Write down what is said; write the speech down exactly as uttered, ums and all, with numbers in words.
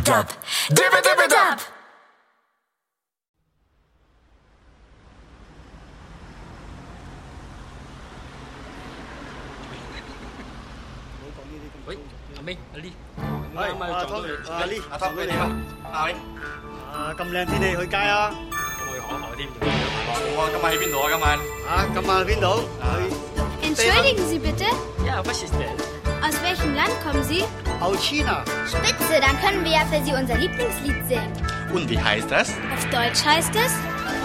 Dab. Dibbe Dibbe Dab. 喂，阿明，阿 Lee， 喂， 啱啱阿撞到 Tommy， 你， 阿 Lee， 阿 Tom 你點啊？阿明， 啊咁靚天氣去街啊？ 我去海海添， 好啊！今晚喺邊度啊？今晚啊，今晚去邊度？去 Entschuldigen Sie bitte, Ja, was ist denn? aus welchem Land kommen Sie? aus China。 Spitze, dann können wir ja für Sie unser Lieblingslied singen. Und wie heißt das? Auf Deutsch heißt es